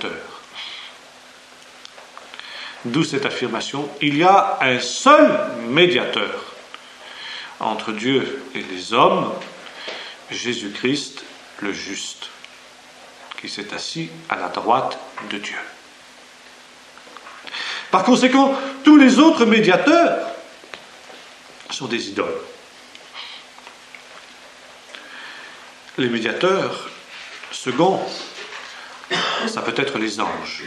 médiateur. D'où cette affirmation, il y a un seul médiateur entre Dieu et les hommes, Jésus-Christ le juste, qui s'est assis à la droite de Dieu. Par conséquent, tous les autres médiateurs sont des idoles. Les médiateurs seconds, ça peut être les anges.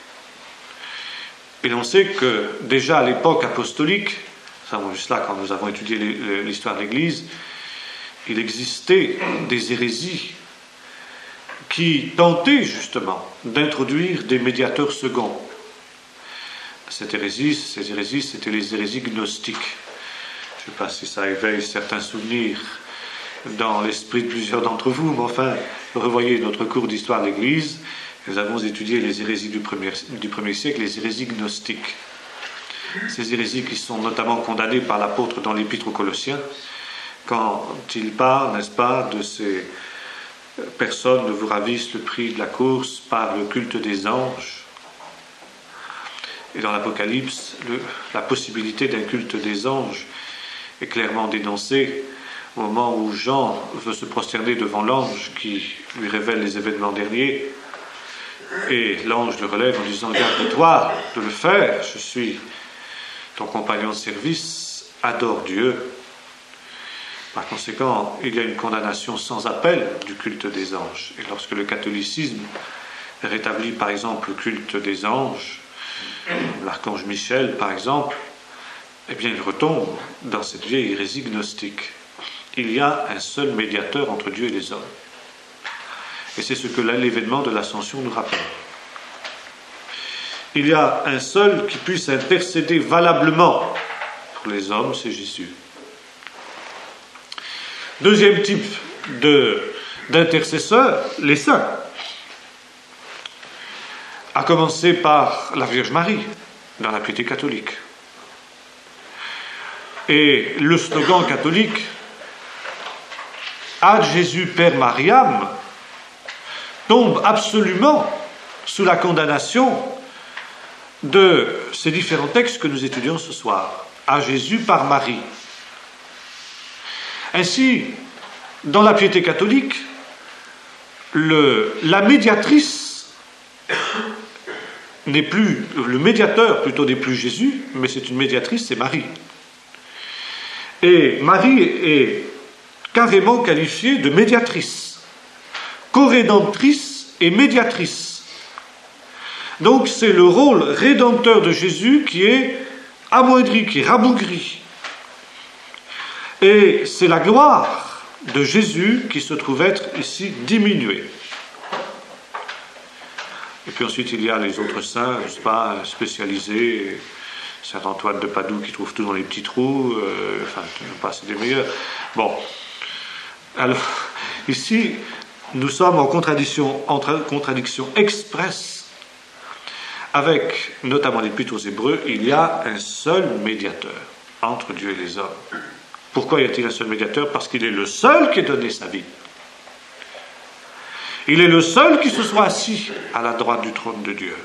Et l'on sait que déjà à l'époque apostolique, ça on a vu cela quand nous avons étudié l'histoire de l'Église, il existait des hérésies qui tentaient justement d'introduire des médiateurs seconds. Ces hérésies, c'était les hérésies gnostiques. Je ne sais pas si ça éveille certains souvenirs dans l'esprit de plusieurs d'entre vous, mais enfin, revoyez notre cours d'histoire de l'Église. Nous avons étudié les hérésies du premier siècle, les hérésies gnostiques. Ces hérésies qui sont notamment condamnées par l'apôtre dans l'Épître aux Colossiens, quand il parle, n'est-ce pas, de ces personnes ne vous ravissent le prix de la course par le culte des anges. Et dans l'Apocalypse, la possibilité d'un culte des anges est clairement dénoncée au moment où Jean veut se prosterner devant l'ange qui lui révèle les événements derniers. Et l'ange le relève en disant « Garde-toi de le faire, je suis ton compagnon de service, adore Dieu ». Par conséquent, il y a une condamnation sans appel du culte des anges. Et lorsque le catholicisme rétablit par exemple le culte des anges, l'archange Michel par exemple, eh bien il retombe dans cette vieille hérésie gnostique. Il y a un seul médiateur entre Dieu et les hommes. Et c'est ce que l'événement de l'Ascension nous rappelle. Il y a un seul qui puisse intercéder valablement pour les hommes, c'est Jésus. Deuxième type d'intercesseurs, les saints. À commencer par la Vierge Marie, dans la piété catholique. Et le slogan catholique « Ad Jésus per Mariam » tombe absolument sous la condamnation de ces différents textes que nous étudions ce soir. À Jésus par Marie. Ainsi, dans la piété catholique, la médiatrice n'est plus, le médiateur plutôt n'est plus Jésus, mais c'est une médiatrice, c'est Marie. Et Marie est carrément qualifiée de médiatrice, co-rédemptrice et médiatrice. Donc c'est le rôle rédempteur de Jésus qui est amoindri, qui est rabougri. Et c'est la gloire de Jésus qui se trouve être ici diminuée. Et puis ensuite il y a les autres saints, n'est-ce pas, spécialisés, Saint Antoine de Padoue qui trouve tout dans les petits trous, enfin, pas c'est des meilleurs. Bon, alors ici nous sommes en contradiction expresse avec notamment l'Épître aux Hébreux. Il y a un seul médiateur entre Dieu et les hommes. Pourquoi y a-t-il un seul médiateur? Parce qu'il est le seul qui ait donné sa vie. Il est le seul qui se soit assis à la droite du trône de Dieu.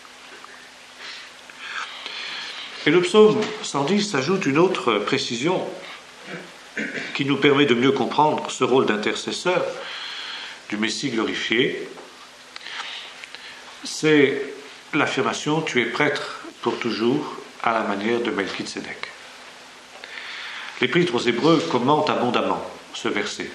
Et le psaume 110 ajoute une autre précision qui nous permet de mieux comprendre ce rôle d'intercesseur du Messie glorifié. C'est l'affirmation « Tu es prêtre pour toujours à la manière de Melchizedek ». L'Épître aux Hébreux commente abondamment ce verset.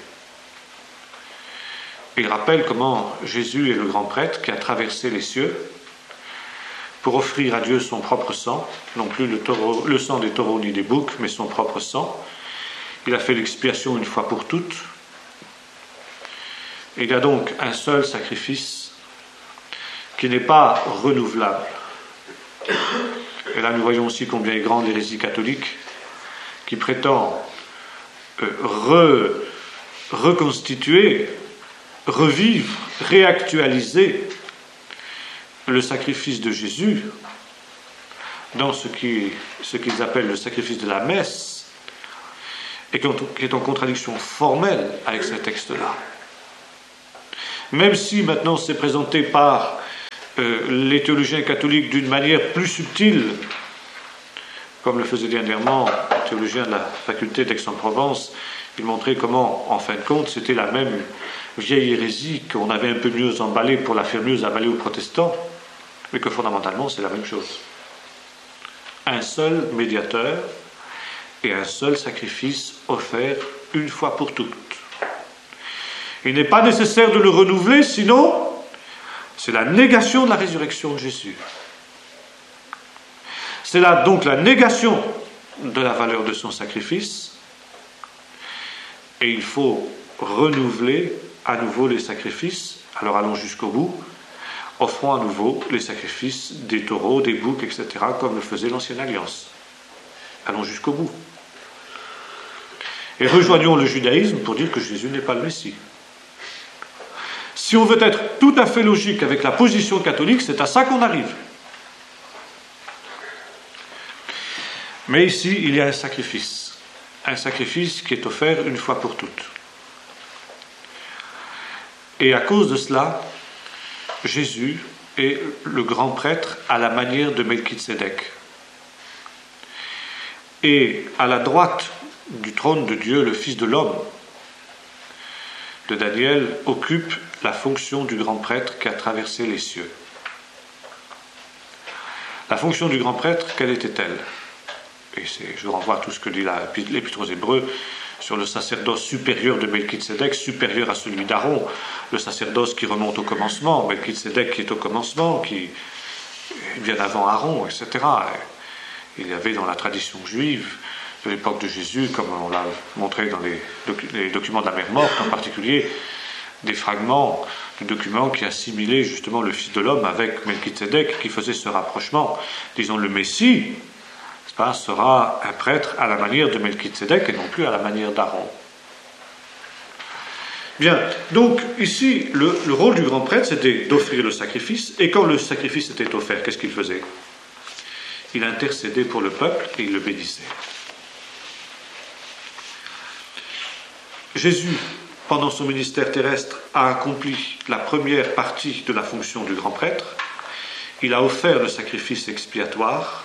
Il rappelle comment Jésus est le grand prêtre qui a traversé les cieux pour offrir à Dieu son propre sang, non plus le sang des taureaux ni des boucs, mais son propre sang. Il a fait l'expiation une fois pour toutes. Il y a donc un seul sacrifice qui n'est pas renouvelable. Et là, nous voyons aussi combien est grande l'hérésie catholique qui prétend reconstituer, revivre, réactualiser le sacrifice de Jésus dans ce qu'ils appellent le sacrifice de la messe, et qui est en contradiction formelle avec ce texte-là. Même si maintenant c'est présenté par les théologiens catholiques d'une manière plus subtile, comme le faisait dernièrement le théologien de la faculté d'Aix-en-Provence. Il montrait comment, en fin de compte, c'était la même vieille hérésie qu'on avait un peu mieux emballée pour la faire mieux avaler aux protestants, mais que fondamentalement c'est la même chose. Un seul médiateur et un seul sacrifice offert une fois pour toutes. Il n'est pas nécessaire de le renouveler, sinon c'est la négation de la résurrection de Jésus. C'est là donc la négation de la valeur de son sacrifice, et il faut renouveler à nouveau les sacrifices. Alors allons jusqu'au bout, offrons à nouveau les sacrifices des taureaux, des boucs, etc., comme le faisait l'Ancienne Alliance. Allons jusqu'au bout. Et rejoignons le judaïsme pour dire que Jésus n'est pas le Messie. Si on veut être tout à fait logique avec la position catholique, c'est à ça qu'on arrive. Mais ici, il y a un sacrifice qui est offert une fois pour toutes. Et à cause de cela, Jésus est le grand prêtre à la manière de Melchizedek. Et à la droite du trône de Dieu, le Fils de l'homme, de Daniel, occupe la fonction du grand prêtre qui a traversé les cieux. La fonction du grand prêtre, quelle était-elle ? Et je renvoie à tout ce que dit l'Épître aux Hébreux sur le sacerdoce supérieur de Melchizedek, supérieur à celui d'Aaron, le sacerdoce qui remonte au commencement, Melchizedek qui est au commencement, qui est bien avant Aaron, etc. Il y avait dans la tradition juive de l'époque de Jésus, comme on l'a montré dans les documents de la mer morte en particulier, des fragments de documents qui assimilaient justement le Fils de l'homme avec Melchizedek, qui faisait ce rapprochement. Disons, le Messie sera un prêtre à la manière de Melchizedek et non plus à la manière d'Aaron. Bien, donc ici, le rôle du grand prêtre, c'était d'offrir le sacrifice, et quand le sacrifice était offert, qu'est-ce qu'il faisait ? Il intercédait pour le peuple et il le bénissait. Jésus, pendant son ministère terrestre, a accompli la première partie de la fonction du grand prêtre. Il a offert le sacrifice expiatoire.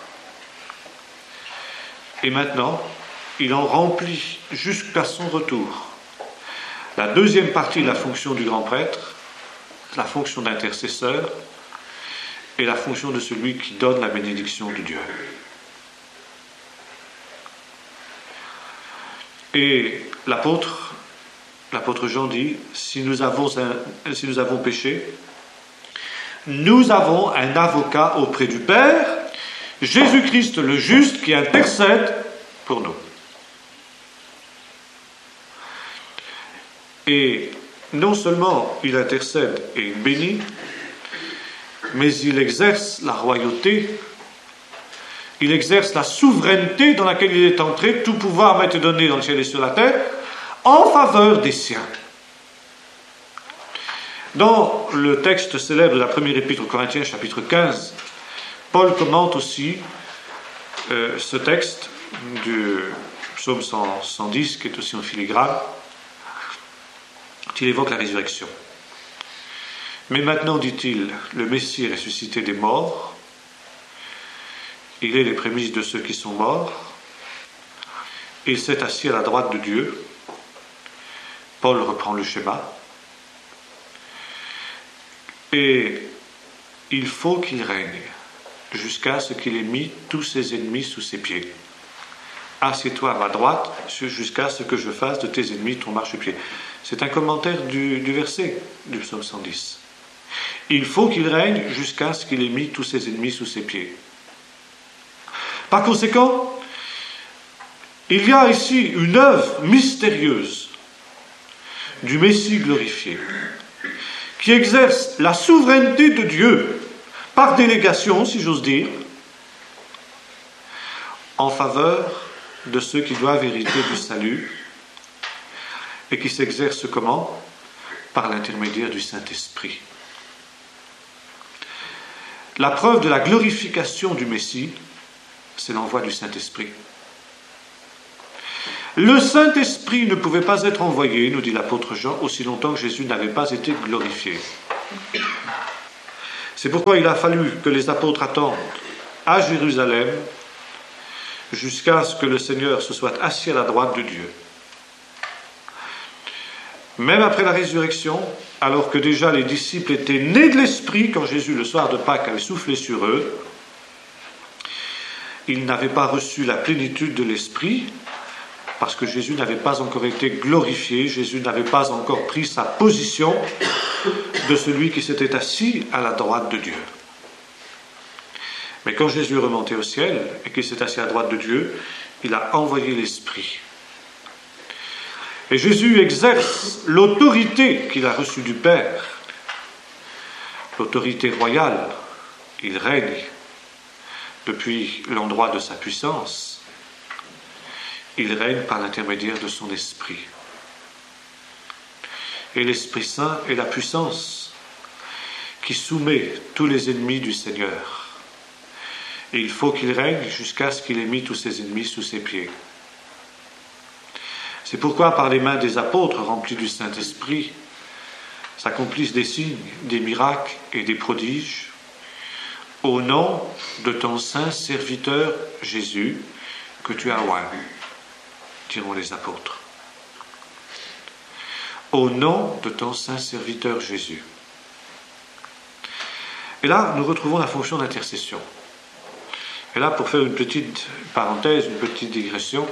Et maintenant, il en remplit jusqu'à son retour. La deuxième partie de la fonction du grand prêtre, la fonction d'intercesseur, et la fonction de celui qui donne la bénédiction de Dieu. Et l'apôtre Jean dit, si nous avons péché, nous avons un avocat auprès du Père, Jésus-Christ le juste, qui intercède pour nous. Et non seulement il intercède et il bénit, mais il exerce la royauté, il exerce la souveraineté dans laquelle il est entré, tout pouvoir m'a été donné dans le ciel et sur la terre, en faveur des siens. Dans le texte célèbre de la première épître aux Corinthiens, chapitre 15, Paul commente aussi ce texte du psaume 110, qui est aussi en filigrane, il évoque la résurrection. Mais maintenant, dit-il, le Messie est ressuscité des morts, il est les prémices de ceux qui sont morts, il s'est assis à la droite de Dieu. Paul reprend le schéma, et il faut qu'il règne jusqu'à ce qu'il ait mis tous ses ennemis sous ses pieds. Assieds-toi à ma droite jusqu'à ce que je fasse de tes ennemis ton marchepied. C'est un commentaire du verset du psaume 110. Il faut qu'il règne jusqu'à ce qu'il ait mis tous ses ennemis sous ses pieds. Par conséquent, il y a ici une œuvre mystérieuse du Messie glorifié, qui exerce la souveraineté de Dieu par délégation, si j'ose dire, en faveur de ceux qui doivent hériter du salut, et qui s'exerce comment ? Par l'intermédiaire du Saint-Esprit. La preuve de la glorification du Messie, c'est l'envoi du Saint-Esprit. Le Saint-Esprit ne pouvait pas être envoyé, nous dit l'apôtre Jean, aussi longtemps que Jésus n'avait pas été glorifié. C'est pourquoi il a fallu que les apôtres attendent à Jérusalem jusqu'à ce que le Seigneur se soit assis à la droite de Dieu. Même après la résurrection, alors que déjà les disciples étaient nés de l'Esprit, quand Jésus, le soir de Pâques, avait soufflé sur eux, ils n'avaient pas reçu la plénitude de l'Esprit, parce que Jésus n'avait pas encore été glorifié, Jésus n'avait pas encore pris sa position de celui qui s'était assis à la droite de Dieu. Mais quand Jésus est remonté au ciel et qu'il s'est assis à la droite de Dieu, il a envoyé l'Esprit. Et Jésus exerce l'autorité qu'il a reçue du Père, l'autorité royale. Il règne depuis l'endroit de sa puissance. Il règne par l'intermédiaire de son Esprit. Et l'Esprit Saint est la puissance qui soumet tous les ennemis du Seigneur. Et il faut qu'il règne jusqu'à ce qu'il ait mis tous ses ennemis sous ses pieds. C'est pourquoi par les mains des apôtres remplis du Saint-Esprit s'accomplissent des signes, des miracles et des prodiges au nom de ton saint serviteur Jésus que tu as oint, diront les apôtres. Au nom de ton saint serviteur Jésus. Et là, nous retrouvons la fonction d'intercession. Et là, pour faire une petite parenthèse, une petite digression,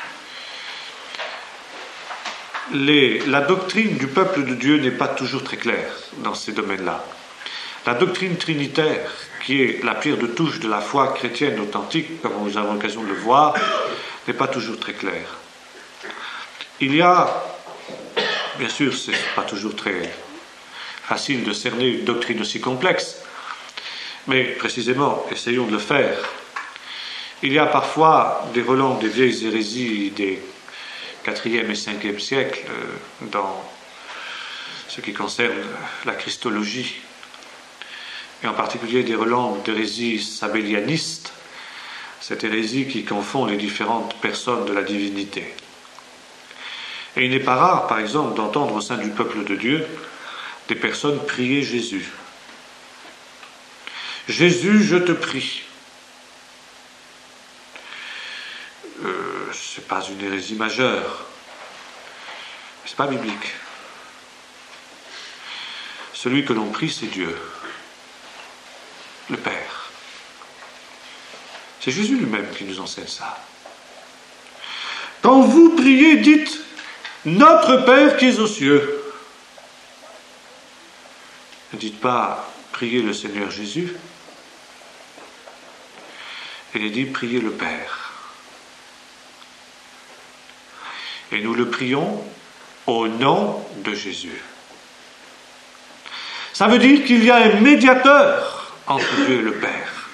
la doctrine du peuple de Dieu n'est pas toujours très claire dans ces domaines-là. La doctrine trinitaire, qui est la pierre de touche de la foi chrétienne authentique, comme nous avons l'occasion de le voir, n'est pas toujours très claire. Il y a, bien sûr, ce n'est pas toujours très facile de cerner une doctrine aussi complexe, mais précisément, essayons de le faire. Il y a parfois des relents des vieilles hérésies des 4e et 5e siècle dans ce qui concerne la christologie, et en particulier des relents d'hérésie sabellianiste, cette hérésie qui confond les différentes personnes de la divinité. Et il n'est pas rare, par exemple, d'entendre au sein du peuple de Dieu des personnes prier Jésus. Jésus, je te prie. Ce n'est pas une hérésie majeure. Ce n'est pas biblique. Celui que l'on prie, c'est Dieu, le Père. C'est Jésus lui-même qui nous enseigne ça. Quand vous priez, dites « Notre Père qui es aux cieux ». Ne dites pas « Priez le Seigneur Jésus ». Il est dit « Priez le Père ». Et nous le prions au nom de Jésus. Ça veut dire qu'il y a un médiateur entre Dieu et le Père.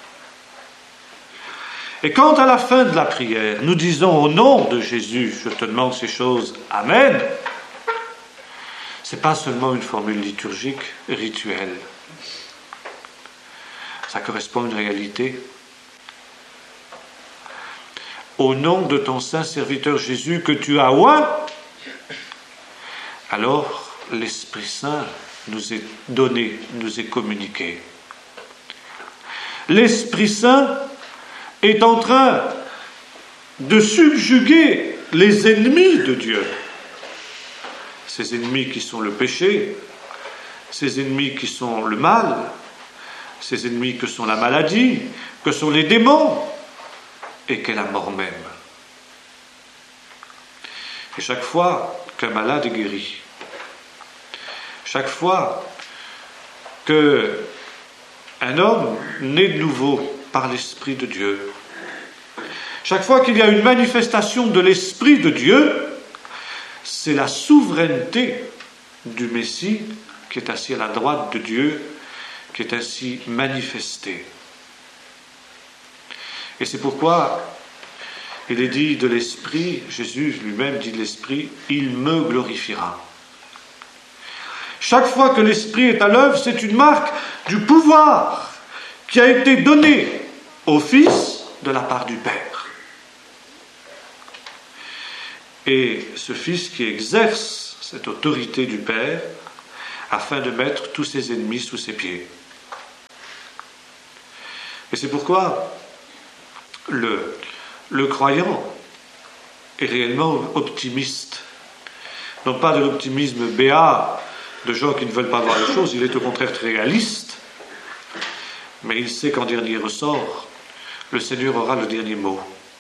Et quand à la fin de la prière, nous disons au nom de Jésus, je te demande ces choses, Amen, ce n'est pas seulement une formule liturgique, rituelle. Ça correspond à une réalité. Au nom de ton saint serviteur Jésus que tu as oint, alors l'Esprit Saint nous est donné, nous est communiqué. L'Esprit Saint est en train de subjuguer les ennemis de Dieu. Ces ennemis qui sont le péché, ces ennemis qui sont le mal, ces ennemis que sont la maladie, que sont les démons, et qu'est la mort même. Et chaque fois qu'un malade est guéri, chaque fois qu'un homme naît de nouveau par l'Esprit de Dieu, chaque fois qu'il y a une manifestation de l'Esprit de Dieu, c'est la souveraineté du Messie qui est assis à la droite de Dieu, qui est ainsi manifestée. Et c'est pourquoi il est dit de l'Esprit, Jésus lui-même dit de l'Esprit, il me glorifiera. Chaque fois que l'Esprit est à l'œuvre, c'est une marque du pouvoir qui a été donné au Fils de la part du Père. Et ce Fils qui exerce cette autorité du Père afin de mettre tous ses ennemis sous ses pieds. Et c'est pourquoi le croyant est réellement optimiste. Non pas de l'optimisme béat de gens qui ne veulent pas voir les choses, il est au contraire très réaliste, mais il sait qu'en dernier ressort, le Seigneur aura le dernier mot.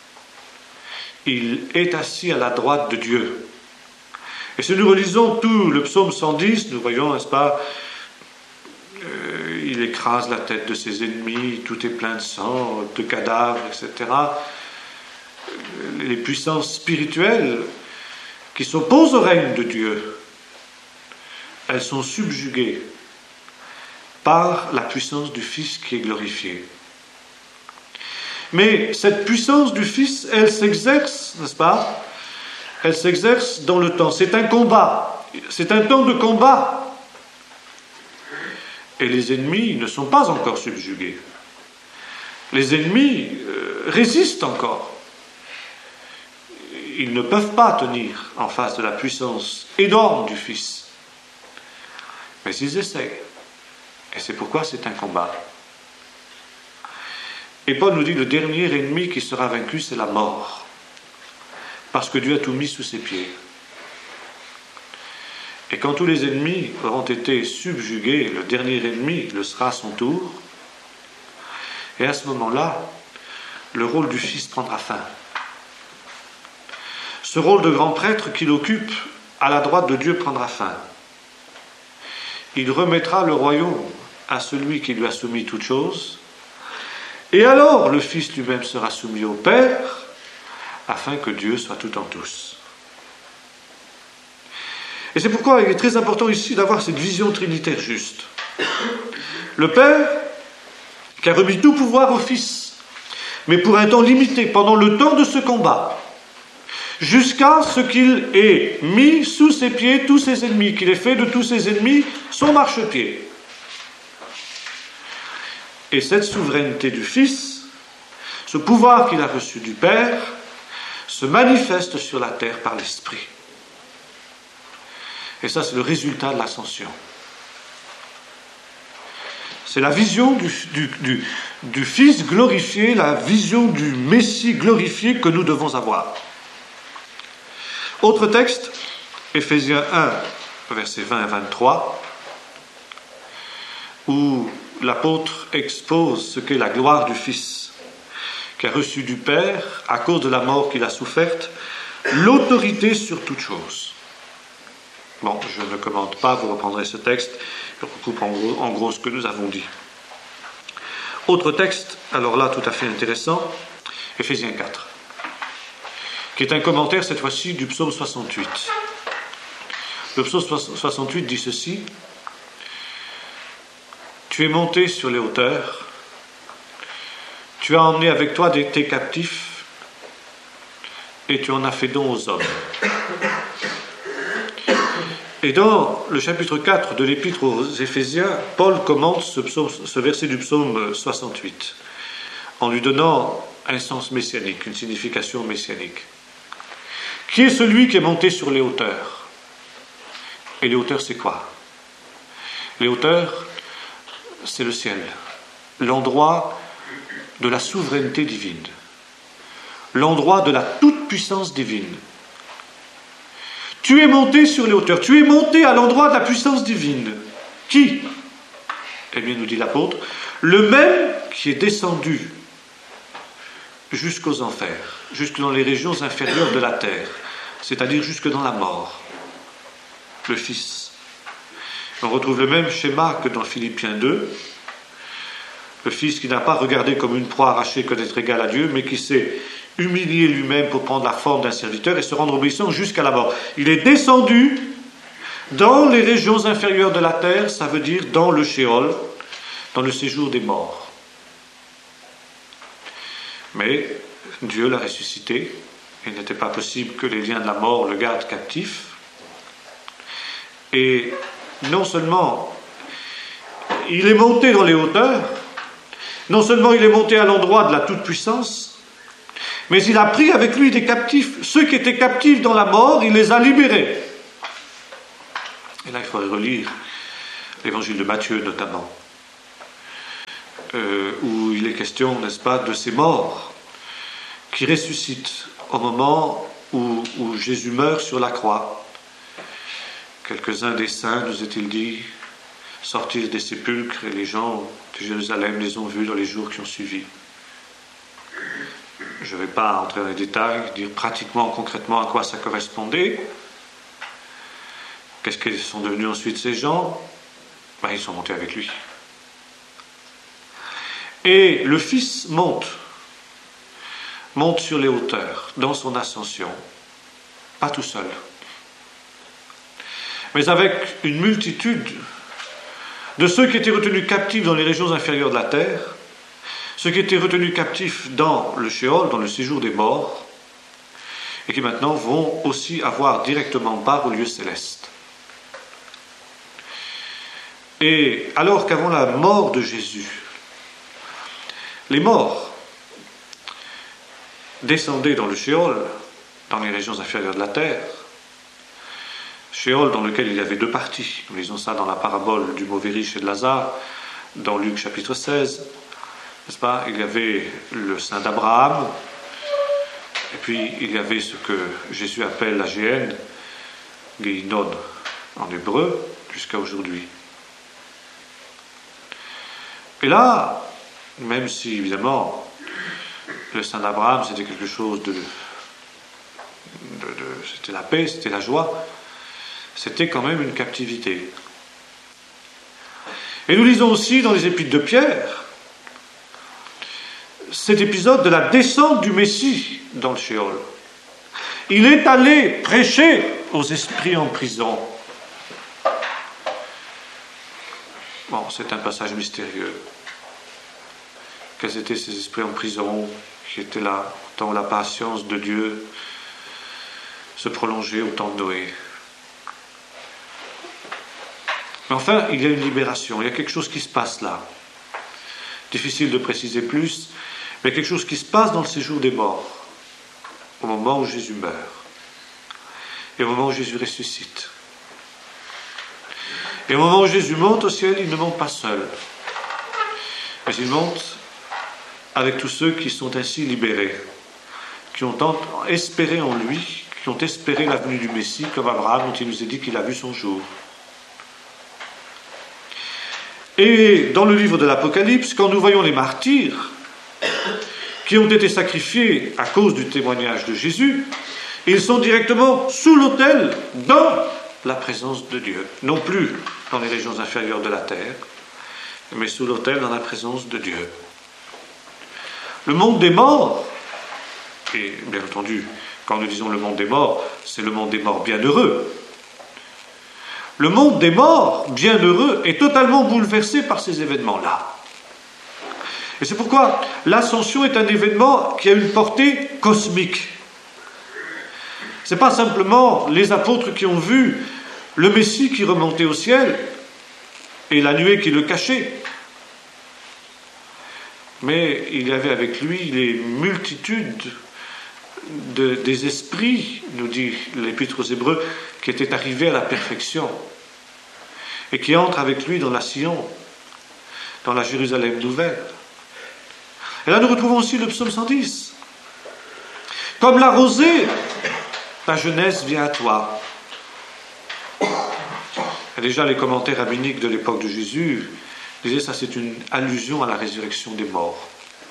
Il est assis à la droite de Dieu. Et si nous relisons tout le psaume 110, nous voyons, n'est-ce pas, il écrase la tête de ses ennemis, tout est plein de sang, de cadavres, etc. Les puissances spirituelles qui s'opposent au règne de Dieu, elles sont subjuguées par la puissance du Fils qui est glorifié. Mais cette puissance du Fils, elle s'exerce, n'est-ce pas? Elle s'exerce dans le temps. C'est un combat. C'est un temps de combat. Et les ennemis ne sont pas encore subjugués. Les ennemis résistent encore. Ils ne peuvent pas tenir en face de la puissance énorme du Fils. Mais ils essaient. Et c'est pourquoi c'est un combat. Et Paul nous dit, le dernier ennemi qui sera vaincu, c'est la mort. Parce que Dieu a tout mis sous ses pieds. Et quand tous les ennemis auront été subjugués, le dernier ennemi le sera à son tour. Et à ce moment-là, le rôle du Fils prendra fin. Ce rôle de grand prêtre qu'il occupe à la droite de Dieu prendra fin. Il remettra le royaume à celui qui lui a soumis toutes choses. Et alors le Fils lui-même sera soumis au Père, afin que Dieu soit tout en tous. Et c'est pourquoi il est très important ici d'avoir cette vision trinitaire juste. Le Père, qui a remis tout pouvoir au Fils, mais pour un temps limité, pendant le temps de ce combat, jusqu'à ce qu'il ait mis sous ses pieds tous ses ennemis, qu'il ait fait de tous ses ennemis son marchepied. Et cette souveraineté du Fils, ce pouvoir qu'il a reçu du Père, se manifeste sur la terre par l'Esprit. Et ça, c'est le résultat de l'ascension. C'est la vision du Fils glorifié, la vision du Messie glorifié que nous devons avoir. Autre texte, Éphésiens 1, versets 20 et 23, où l'apôtre expose ce qu'est la gloire du Fils, qui a reçu du Père, à cause de la mort qu'il a soufferte, l'autorité sur toute chose. Bon, je ne commente pas, vous reprendrez ce texte, je recoupe en gros ce que nous avons dit. Autre texte, alors là tout à fait intéressant, Éphésiens 4, qui est un commentaire cette fois-ci du psaume 68. Le psaume 68 dit ceci: Tu es monté sur les hauteurs, tu as emmené avec toi tes captifs, et tu en as fait don aux hommes. Et dans le chapitre 4 de l'Épître aux Éphésiens, Paul commente ce verset du psaume 68, en lui donnant un sens messianique, une signification messianique. Qui est celui qui est monté sur les hauteurs? Et les hauteurs, c'est quoi? Les hauteurs, c'est le ciel, l'endroit de la souveraineté divine, l'endroit de la toute-puissance divine. Tu es monté sur les hauteurs, tu es monté à l'endroit de la puissance divine. Qui? Eh bien, nous dit l'apôtre, le même qui est descendu jusqu'aux enfers, jusque dans les régions inférieures de la terre, c'est-à-dire jusque dans la mort, le Fils. On retrouve le même schéma que dans Philippiens 2, le Fils qui n'a pas regardé comme une proie arrachée que d'être égal à Dieu, mais qui s'est humilié lui-même pour prendre la forme d'un serviteur et se rendre obéissant jusqu'à la mort. Il est descendu dans les régions inférieures de la terre, ça veut dire dans le Sheol, dans le séjour des morts. Mais Dieu l'a ressuscité. Il n'était pas possible que les liens de la mort le gardent captif. Et non seulement il est monté dans les hauteurs, non seulement il est monté à l'endroit de la toute-puissance, mais il a pris avec lui des captifs. Ceux qui étaient captifs dans la mort, il les a libérés. Et là, il faudrait relire l'évangile de Matthieu notamment. où il est question, n'est-ce pas, de ces morts qui ressuscitent au moment où Jésus meurt sur la croix. Quelques-uns des saints, nous est-il dit, sortirent des sépulcres et les gens de Jérusalem les ont vus dans les jours qui ont suivi. Je ne vais pas entrer dans les détails, dire pratiquement, concrètement à quoi ça correspondait. Qu'est-ce qu'ils sont devenus ensuite ces gens? Ils sont montés avec lui. Et le Fils monte sur les hauteurs, dans son ascension, pas tout seul, mais avec une multitude de ceux qui étaient retenus captifs dans les régions inférieures de la terre, ceux qui étaient retenus captifs dans le Sheol, dans le séjour des morts, et qui maintenant vont aussi avoir directement part au lieu céleste. Et alors qu'avant la mort de Jésus, les morts descendaient dans le Sheol, dans les régions inférieures de la terre, Sheol dans lequel il y avait deux parties. Nous lisons ça dans la parabole du mauvais riche et de Lazare, dans Luc chapitre 16. N'est-ce pas? Il y avait le sein d'Abraham, et puis il y avait ce que Jésus appelle la Géhenne, Guéinon en hébreu, jusqu'à aujourd'hui. Et là, même si évidemment le sein d'Abraham c'était quelque chose c'était la paix, c'était la joie, c'était quand même une captivité. Et nous lisons aussi dans les épîtres de Pierre cet épisode de la descente du Messie dans le Sheol. Il est allé prêcher aux esprits en prison. Bon, c'est un passage mystérieux. Quels étaient ces esprits en prison qui étaient là, au temps où la patience de Dieu se prolongeait au temps de Noé? Mais enfin, il y a une libération, il y a quelque chose qui se passe là. Difficile de préciser plus, mais quelque chose qui se passe dans le séjour des morts, au moment où Jésus meurt, et au moment où Jésus ressuscite. Et au moment où Jésus monte au ciel, il ne monte pas seul, mais il monte avec tous ceux qui sont ainsi libérés, qui ont espéré en lui, qui ont espéré la venue du Messie, comme Abraham, dont il nous est dit qu'il a vu son jour. Et dans le livre de l'Apocalypse, quand nous voyons les martyrs qui ont été sacrifiés à cause du témoignage de Jésus, ils sont directement sous l'autel, dans la présence de Dieu. Non plus dans les régions inférieures de la terre, mais sous l'autel, dans la présence de Dieu. Le monde des morts, et bien entendu, quand nous disons le monde des morts, c'est le monde des morts bienheureux. Le monde des morts bienheureux est totalement bouleversé par ces événements-là. Et c'est pourquoi l'ascension est un événement qui a une portée cosmique. Ce n'est pas simplement les apôtres qui ont vu le Messie qui remontait au ciel et la nuée qui le cachait. Mais il y avait avec lui les multitudes des esprits, nous dit l'Épître aux Hébreux, qui étaient arrivés à la perfection et qui entrent avec lui dans la Sion, dans la Jérusalem nouvelle. Et là nous retrouvons aussi le psaume 110. Comme la rosée, ta jeunesse vient à toi. Et déjà les commentaires rabbiniques de l'époque de Jésus disaient ça, c'est une allusion à la résurrection des morts.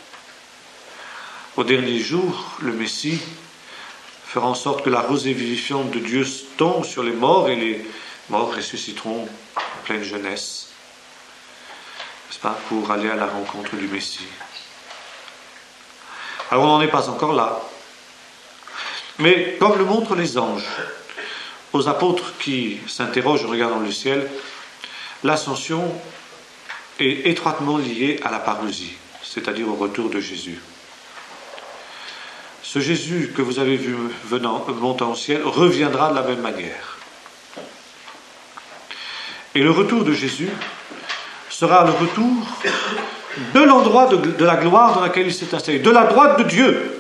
Au dernier jour, le Messie fera en sorte que la rosée vivifiante de Dieu tombe sur les morts et les morts ressusciteront en pleine jeunesse, n'est-ce pas, pour aller à la rencontre du Messie. Alors on n'en est pas encore là. Mais comme le montrent les anges, aux apôtres qui s'interrogent en regardant le ciel, l'ascension est étroitement liée à la parousie, c'est-à-dire au retour de Jésus. Ce Jésus que vous avez vu montant au ciel reviendra de la même manière. Et le retour de Jésus sera le retour de l'endroit de la gloire dans laquelle il s'est installé, de la droite de Dieu.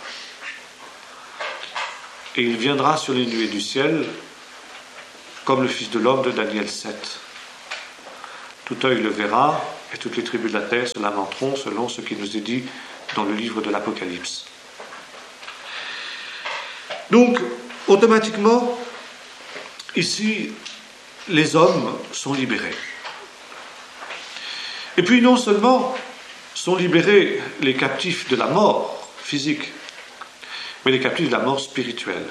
Et il viendra sur les nuées du ciel comme le Fils de l'homme de Daniel 7. Tout œil le verra, et toutes les tribus de la terre se lamenteront selon ce qui nous est dit dans le livre de l'Apocalypse. Donc, automatiquement, ici, les hommes sont libérés. Et puis, non seulement sont libérés les captifs de la mort physique, mais les captifs de la mort spirituelle.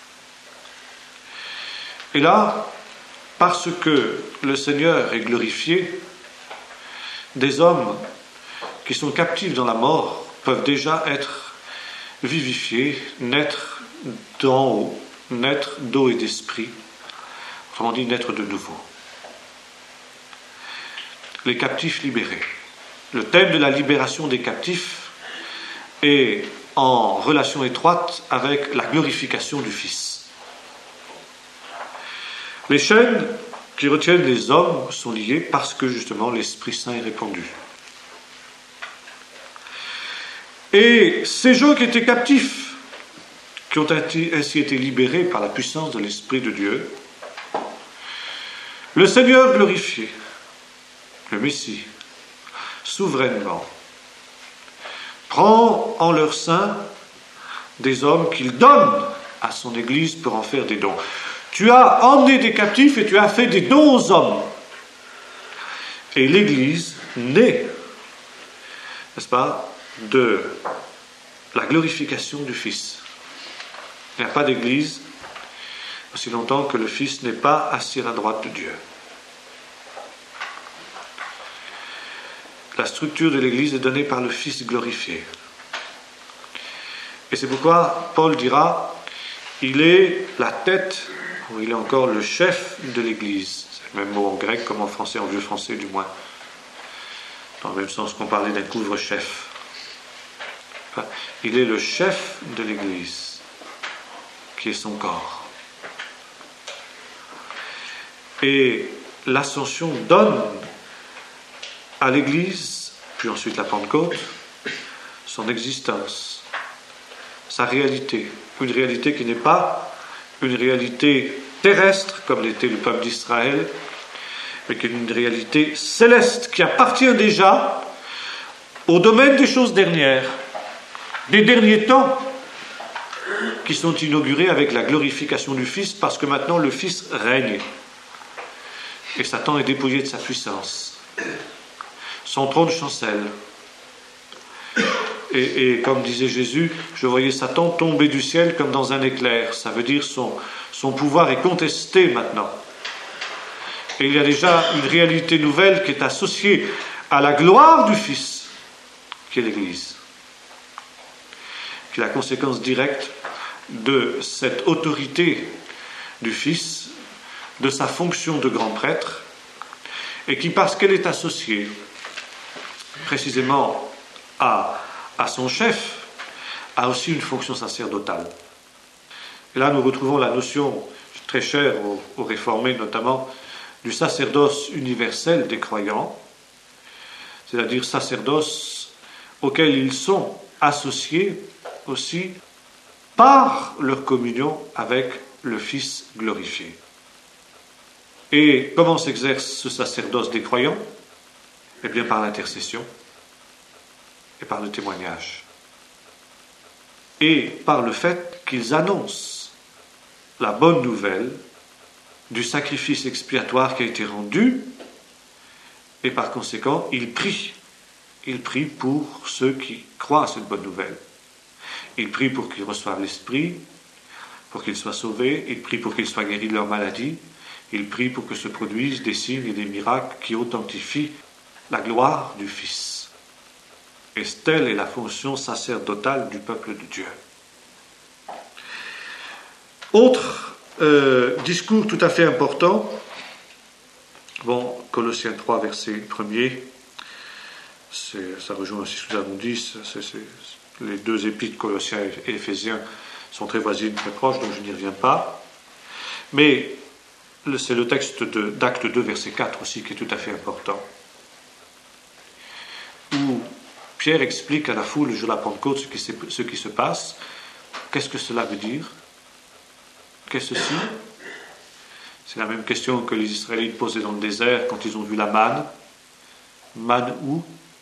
Et là, parce que le Seigneur est glorifié, des hommes qui sont captifs dans la mort peuvent déjà être vivifiés, naître d'en haut, naître d'eau et d'esprit, autrement dit, naître de nouveau. Les captifs libérés. Le thème de la libération des captifs est en relation étroite avec la glorification du Fils. Les chaînes qui retiennent les hommes sont liées parce que justement l'Esprit Saint est répandu. Et ces gens qui étaient captifs, qui ont ainsi été libérés par la puissance de l'Esprit de Dieu, le Seigneur glorifié, le Messie, souverainement, prend en leur sein des hommes qu'il donne à son Église pour en faire des dons. Tu as emmené des captifs et tu as fait des dons aux hommes. Et l'Église naît, n'est-ce pas, de la glorification du Fils. Il n'y a pas d'Église aussi longtemps que le Fils n'est pas assis à la droite de Dieu. La structure de l'Église est donnée par le Fils glorifié. Et c'est pourquoi Paul dira, il est la tête, ou il est encore le chef de l'Église. C'est le même mot en grec comme en français, en vieux français du moins. Dans le même sens qu'on parlait d'un couvre-chef. Enfin, il est le chef de l'Église, qui est son corps. Et l'Ascension donne à l'Église, puis ensuite la Pentecôte, son existence, sa réalité. Une réalité qui n'est pas une réalité terrestre, comme l'était le peuple d'Israël, mais qui est une réalité céleste, qui appartient déjà au domaine des choses dernières, des derniers temps, qui sont inaugurés avec la glorification du Fils, parce que maintenant le Fils règne. Et Satan est dépouillé de sa puissance. Son trône chancelle. Et comme disait Jésus, je voyais Satan tomber du ciel comme dans un éclair. Ça veut dire son pouvoir est contesté maintenant. Et il y a déjà une réalité nouvelle qui est associée à la gloire du Fils, qui est l'Église, qui est la conséquence directe de cette autorité du Fils, de sa fonction de grand prêtre, et qui, parce qu'elle est associée précisément à son chef, a aussi une fonction sacerdotale. Et là, nous retrouvons la notion très chère aux réformés, notamment, du sacerdoce universel des croyants, c'est-à-dire sacerdoce auquel ils sont associés aussi par leur communion avec le Fils glorifié. Et comment s'exerce ce sacerdoce des croyants ? Eh bien, par l'intercession et par le témoignage. Et par le fait qu'ils annoncent la bonne nouvelle du sacrifice expiatoire qui a été rendu, et par conséquent, ils prient. Ils prient pour ceux qui croient à cette bonne nouvelle. Ils prient pour qu'ils reçoivent l'Esprit, pour qu'ils soient sauvés. Ils prient pour qu'ils soient guéris de leur maladie. Ils prient pour que se produisent des signes et des miracles qui authentifient la gloire du Fils. Et telle est la fonction sacerdotale du peuple de Dieu. Autre discours tout à fait important, Colossiens 3, verset 1er, ça rejoint aussi ce que nous avons dit, les deux épîtres, Colossiens et Éphésiens, sont très voisines, très proches, donc je n'y reviens pas. Mais c'est le texte d'Acte 2, verset 4 aussi, qui est tout à fait important, où Pierre explique à la foule le jour de la Pentecôte ce qui se passe. Qu'est-ce que cela veut dire ? Qu'est-ce ceci ? C'est la même question que les Israélites posaient dans le désert quand ils ont vu la manne. Man où?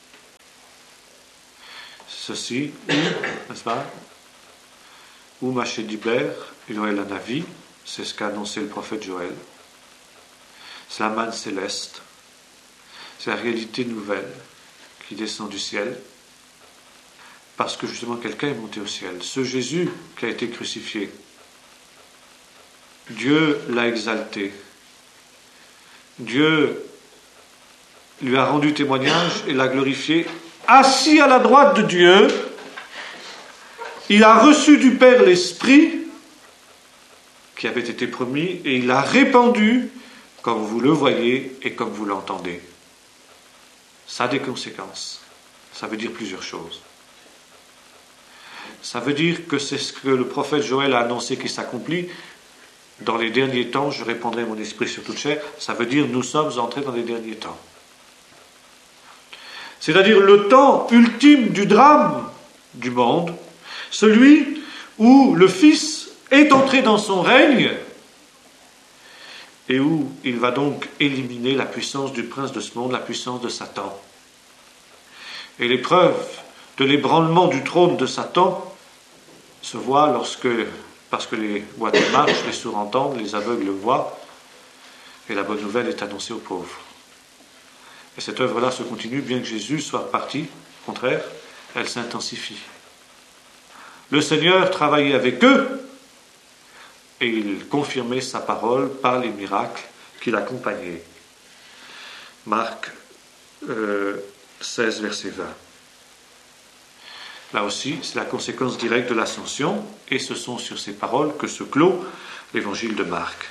Ceci, n'est-ce pas? Ou Machediber, Joël Hanavi, c'est ce qu'a annoncé le prophète Joël. C'est la manne céleste, c'est la réalité nouvelle qui descend du ciel, parce que justement quelqu'un est monté au ciel. Ce Jésus qui a été crucifié, Dieu l'a exalté. Dieu lui a rendu témoignage et l'a glorifié. Assis à la droite de Dieu, il a reçu du Père l'Esprit qui avait été promis et il l'a répandu comme vous le voyez et comme vous l'entendez. Ça a des conséquences. Ça veut dire plusieurs choses. Ça veut dire que c'est ce que le prophète Joël a annoncé qui s'accomplit. Dans les derniers temps, je répandrai mon esprit sur toute chair. Ça veut dire nous sommes entrés dans les derniers temps. C'est-à-dire le temps ultime du drame du monde, celui où le Fils est entré dans son règne et où il va donc éliminer la puissance du prince de ce monde, la puissance de Satan. Et l'épreuve de l'ébranlement du trône de Satan se voit parce que les boiteux marchent, les sourds entendent, les aveugles le voient, et la bonne nouvelle est annoncée aux pauvres. Et cette œuvre-là se continue, bien que Jésus soit parti, au contraire, elle s'intensifie. Le Seigneur travaillait avec eux, et il confirmait sa parole par les miracles qui l'accompagnaient. Marc 16, verset 20. Là aussi, c'est la conséquence directe de l'ascension, et ce sont sur ces paroles que se clôt l'évangile de Marc.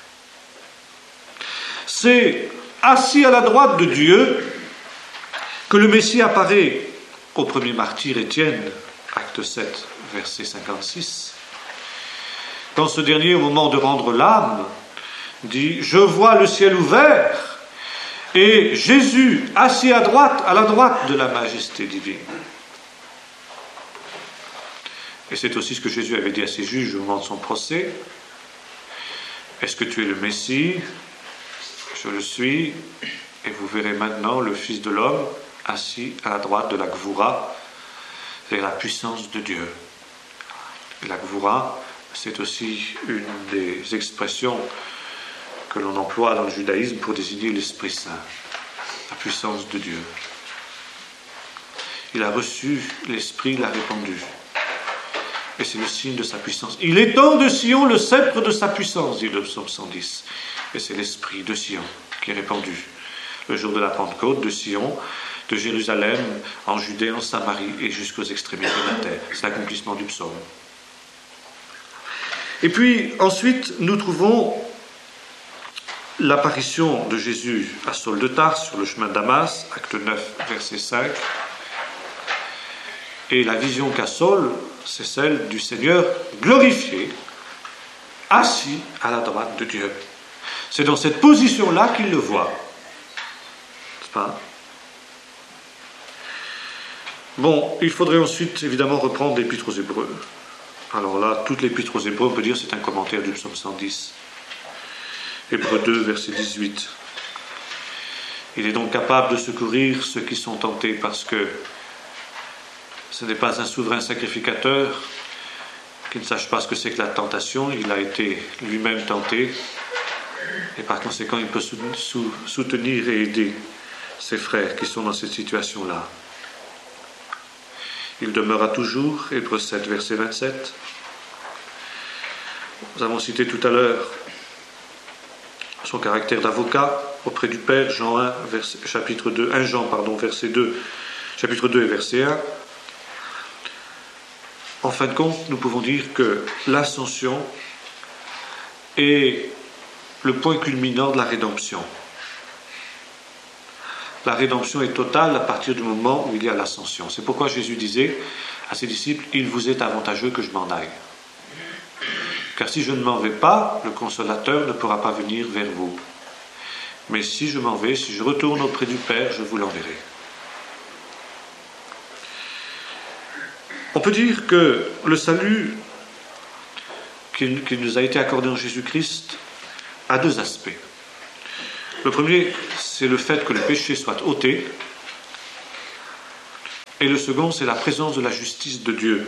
C'est assis à la droite de Dieu que le Messie apparaît au premier martyr Étienne, acte 7, verset 56. Quand ce dernier, au moment de rendre l'âme, dit « Je vois le ciel ouvert et Jésus assis à la droite de la majesté divine. » Et c'est aussi ce que Jésus avait dit à ses juges au moment de son procès. « Est-ce que tu es le Messie ? Je le suis, et vous verrez maintenant le Fils de l'homme assis à la droite de la Gvoura, c'est la puissance de Dieu. » Et la Gvoura, c'est aussi une des expressions que l'on emploie dans le judaïsme pour désigner l'Esprit Saint, la puissance de Dieu. Il a reçu l'Esprit, il l'a répandu. Et c'est le signe de sa puissance. Il étend de Sion le sceptre de sa puissance, dit le psaume 110. Et c'est l'Esprit de Sion qui est répandu. Le jour de la Pentecôte, de Sion, de Jérusalem, en Judée, en Samarie et jusqu'aux extrémités de la terre. C'est l'accomplissement du psaume. Et puis, ensuite, nous trouvons l'apparition de Jésus à Saul de Tarse, sur le chemin de Damas, acte 9, verset 5. Et la vision qu'a Saul, c'est celle du Seigneur glorifié, assis à la droite de Dieu. C'est dans cette position-là qu'il le voit. N'est-ce pas ? Bon, il faudrait ensuite, évidemment, reprendre l'Épître aux Hébreux. Alors là, toute l'Épître aux Hébreux, on peut dire, c'est un commentaire du psaume 110. Hébreux 2, verset 18. Il est donc capable de secourir ceux qui sont tentés parce que ce n'est pas un souverain sacrificateur qui ne sache pas ce que c'est que la tentation. Il a été lui-même tenté et par conséquent, il peut soutenir et aider ses frères qui sont dans cette situation-là. Il demeura toujours, Hébreux 7, verset 27. Nous avons cité tout à l'heure son caractère d'avocat auprès du Père, Jean 1, chapitre 2, 1 Jean, verset 2, chapitre 2 et verset 1. En fin de compte, nous pouvons dire que l'ascension est le point culminant de la rédemption. La rédemption est totale à partir du moment où il y a l'ascension. C'est pourquoi Jésus disait à ses disciples, « Il vous est avantageux que je m'en aille. Car si je ne m'en vais pas, le Consolateur ne pourra pas venir vers vous. Mais si je m'en vais, si je retourne auprès du Père, je vous l'enverrai. » On peut dire que le salut qui nous a été accordé en Jésus-Christ a deux aspects. Le premier, c'est le fait que le péché soit ôté, et le second, c'est la présence de la justice de Dieu.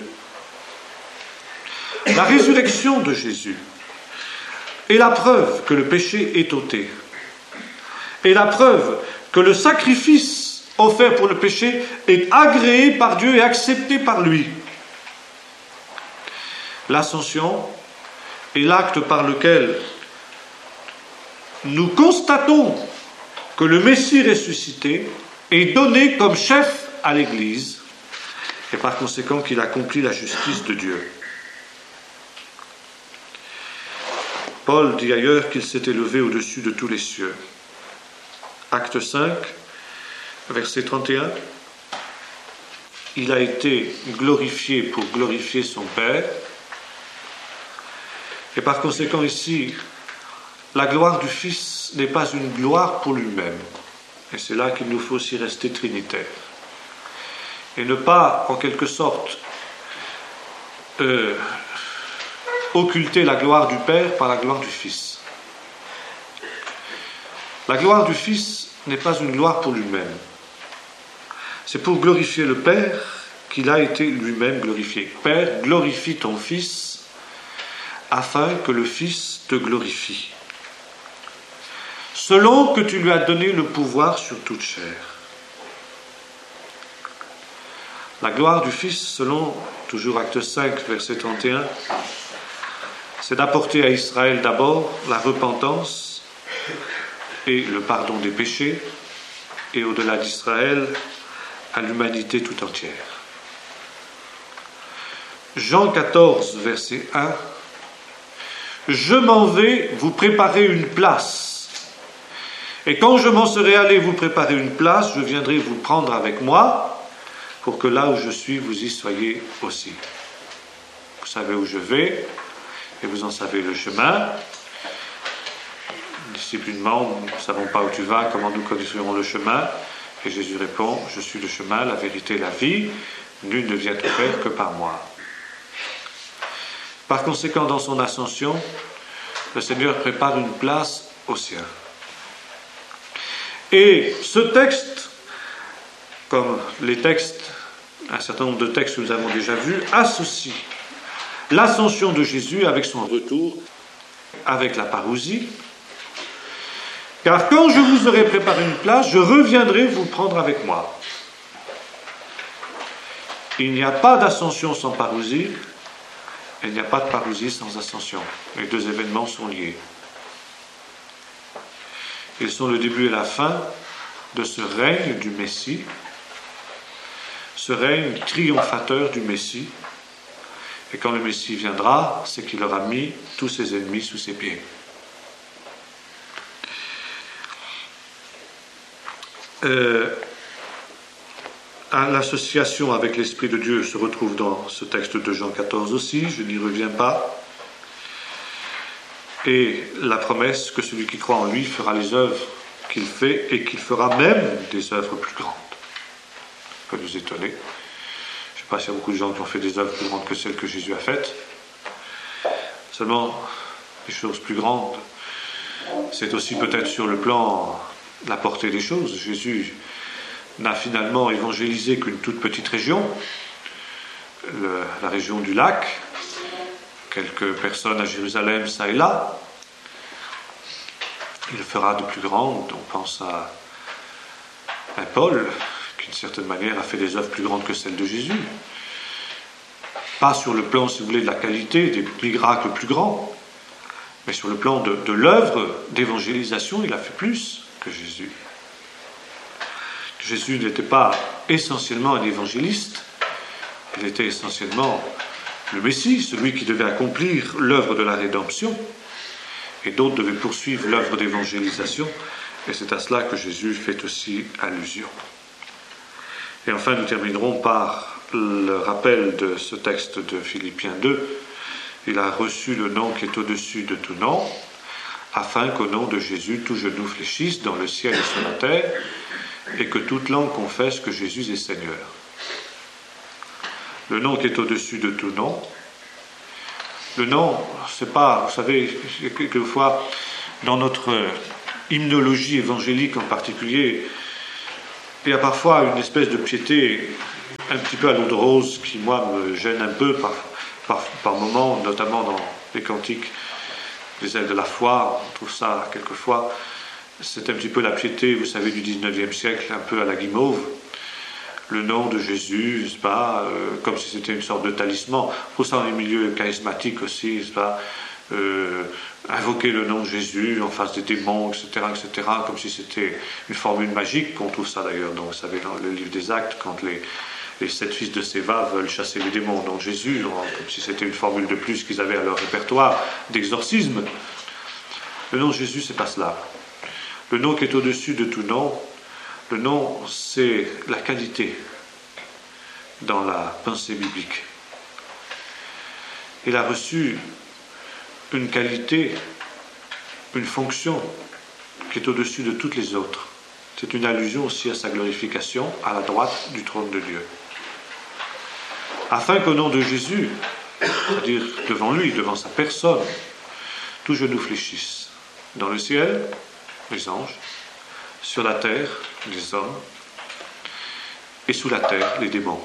La résurrection de Jésus est la preuve que le péché est ôté, et la preuve que le sacrifice offert pour le péché est agréé par Dieu et accepté par lui. L'ascension est l'acte par lequel nous constatons que le Messie ressuscité est donné comme chef à l'Église et par conséquent qu'il accomplit la justice de Dieu. Paul dit ailleurs qu'il s'est élevé au-dessus de tous les cieux. Acte 5, verset 31. Il a été glorifié pour glorifier son Père. Et par conséquent ici, la gloire du Fils n'est pas une gloire pour lui-même. Et c'est là qu'il nous faut aussi rester trinitaire. Et ne pas, en quelque sorte, occulter la gloire du Père par la gloire du Fils. La gloire du Fils n'est pas une gloire pour lui-même. C'est pour glorifier le Père qu'il a été lui-même glorifié. Père, glorifie ton Fils afin que le Fils te glorifie, selon que tu lui as donné le pouvoir sur toute chair. La gloire du Fils, selon, toujours acte 5, verset 31, c'est d'apporter à Israël d'abord la repentance et le pardon des péchés, et au-delà d'Israël, à l'humanité tout entière. Jean 14, verset 1, « Je m'en vais vous préparer une place, et quand je m'en serai allé vous préparer une place, je viendrai vous prendre avec moi, pour que là où je suis, vous y soyez aussi. » Vous savez où je vais, et vous en savez le chemin. Les disciples lui demandent, nous ne savons pas où tu vas, comment nous connaîtrons le chemin? Et Jésus répond, je suis le chemin, la vérité et la vie, nul ne vient au Père que par moi. Par conséquent, dans son ascension, le Seigneur prépare une place aux siens. Et ce texte, comme les textes, un certain nombre de textes que nous avons déjà vus, associe l'ascension de Jésus avec son retour, avec la parousie. Car quand je vous aurai préparé une place, je reviendrai vous prendre avec moi. Il n'y a pas d'ascension sans parousie, et il n'y a pas de parousie sans ascension. Les deux événements sont liés. Ils sont le début et la fin de ce règne du Messie, ce règne triomphateur du Messie. Et quand le Messie viendra, c'est qu'il aura mis tous ses ennemis sous ses pieds. L'association avec l'Esprit de Dieu se retrouve dans ce texte de Jean 14 aussi, je n'y reviens pas. Et la promesse que celui qui croit en lui fera les œuvres qu'il fait et qu'il fera même des œuvres plus grandes. Ça peut nous étonner. Je ne sais pas s'il y a beaucoup de gens qui ont fait des œuvres plus grandes que celles que Jésus a faites. Seulement, les choses plus grandes, c'est aussi peut-être sur le plan de la portée des choses. Jésus n'a finalement évangélisé qu'une toute petite région, la région du lac, quelques personnes à Jérusalem, ça et là. Il fera de plus grandes, on pense à Paul, qui d'une certaine manière a fait des œuvres plus grandes que celles de Jésus. Pas sur le plan, si vous voulez, de la qualité, des miracles plus grands, mais sur le plan de l'œuvre d'évangélisation, il a fait plus que Jésus. Jésus n'était pas essentiellement un évangéliste, il était essentiellement le Messie, celui qui devait accomplir l'œuvre de la rédemption, et d'autres devaient poursuivre l'œuvre d'évangélisation, et c'est à cela que Jésus fait aussi allusion. Et enfin, nous terminerons par le rappel de ce texte de Philippiens 2. Il a reçu le nom qui est au-dessus de tout nom, afin qu'au nom de Jésus, tout genou fléchisse dans le ciel et sur la terre, et que toute langue confesse que Jésus est Seigneur. Le nom qui est au-dessus de tout nom. Le nom, c'est pas, vous savez, quelquefois, dans notre hymnologie évangélique en particulier, il y a parfois une espèce de piété un petit peu à l'eau de rose qui, moi, me gêne un peu par moments, notamment dans les cantiques des ailes de la foi. On trouve ça quelquefois. C'est un petit peu la piété, vous savez, du 19e siècle, un peu à la Guimauve. Le nom de Jésus, n'est-ce pas, comme si c'était une sorte de talisman. Pour ça, dans les milieux charismatiques aussi, n'est-ce pas, invoquer le nom de Jésus en face des démons, etc., comme si c'était une formule magique, qu'on trouve ça d'ailleurs, donc, vous savez, dans le livre des Actes, quand les 7 fils de Séva veulent chasser les démons au nom de Jésus, comme si c'était une formule de plus qu'ils avaient à leur répertoire d'exorcisme. Le nom de Jésus, c'est pas cela. Le nom qui est au-dessus de tout nom, le nom, c'est la qualité dans la pensée biblique. Il a reçu une qualité, une fonction qui est au-dessus de toutes les autres. C'est une allusion aussi à sa glorification à la droite du trône de Dieu. Afin qu'au nom de Jésus, c'est-à-dire devant lui, devant sa personne, tous genoux fléchissent. Dans le ciel, les anges, sur la terre, les hommes, et sous la terre, les démons.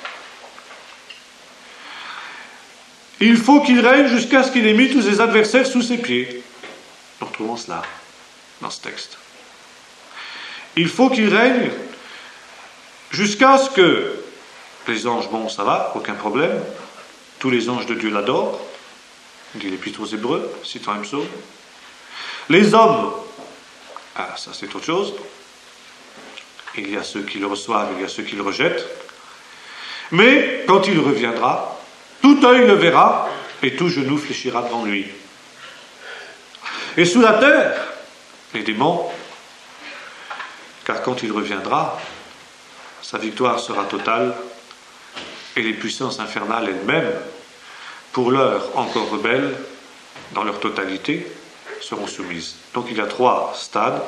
Il faut qu'il règne jusqu'à ce qu'il ait mis tous ses adversaires sous ses pieds. Nous retrouvons cela dans ce texte. Il faut qu'il règne jusqu'à ce que les anges, bon, ça va, aucun problème. Tous les anges de Dieu l'adorent, dit l'Épître aux Hébreux, citant un psaume. Les hommes, ah, ça c'est autre chose. Il y a ceux qui le reçoivent, il y a ceux qui le rejettent. Mais quand il reviendra, tout œil le verra et tout genou fléchira devant lui. Et sous la terre, les démons, car quand il reviendra, sa victoire sera totale et les puissances infernales elles-mêmes, pour l'heure encore rebelles, dans leur totalité, seront soumises. Donc il y a 3 stades.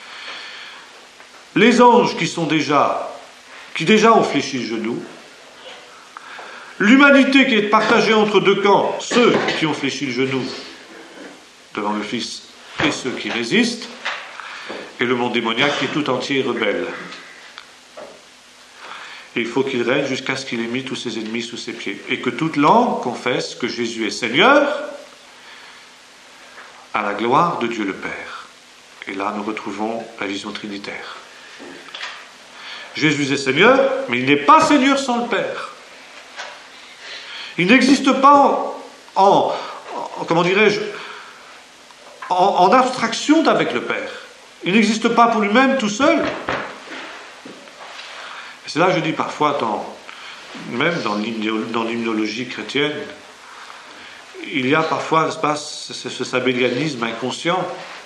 Les anges qui déjà ont fléchi le genou, l'humanité qui est partagée entre 2 camps, ceux qui ont fléchi le genou devant le Fils et ceux qui résistent, et le monde démoniaque qui est tout entier rebelle. Et il faut qu'il règne jusqu'à ce qu'il ait mis tous ses ennemis sous ses pieds, et que toute langue confesse que Jésus est Seigneur, à la gloire de Dieu le Père. Et là, nous retrouvons la vision trinitaire. Jésus est Seigneur, mais il n'est pas Seigneur sans le Père. Il n'existe pas comment dirais-je, en abstraction d'avec le Père. Il n'existe pas pour lui-même tout seul. Et c'est là que je dis parfois, même dans l'hymnologie chrétienne, il y a parfois, n'est-ce pas, ce sabellianisme inconscient,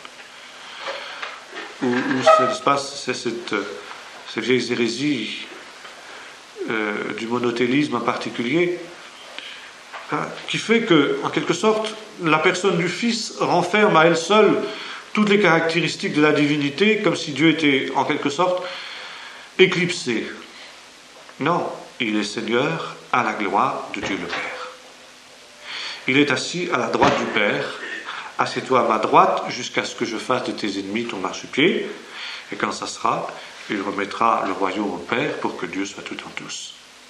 où n'est-ce pas, c'est ces vieilles hérésies du monothélisme en particulier, qui fait que, en quelque sorte, la personne du Fils renferme à elle seule toutes les caractéristiques de la divinité, comme si Dieu était, en quelque sorte, éclipsé. Non, il est Seigneur à la gloire de Dieu le Père. Il est assis à la droite du Père. Assieds-toi à ma droite jusqu'à ce que je fasse de tes ennemis ton marchepied. Et quand ça sera, il remettra le royaume au Père pour que Dieu soit tout en tous.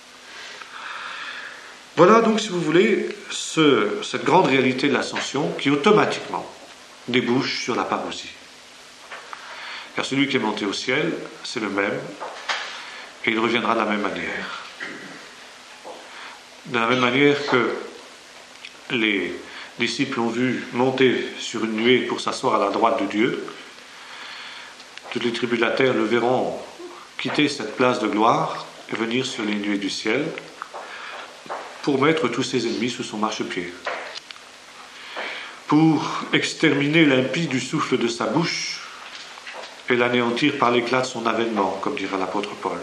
Voilà donc, si vous voulez, cette grande réalité de l'ascension qui automatiquement débouche sur la parousie. Car celui qui est monté au ciel, c'est le même, et il reviendra de la même manière. De la même manière que les disciples ont vu monter sur une nuée pour s'asseoir à la droite de Dieu, toutes les tribus de la terre le verront quitter cette place de gloire et venir sur les nuées du ciel pour mettre tous ses ennemis sous son marchepied, pour exterminer l'impie du souffle de sa bouche et l'anéantir par l'éclat de son avènement, comme dira l'apôtre Paul.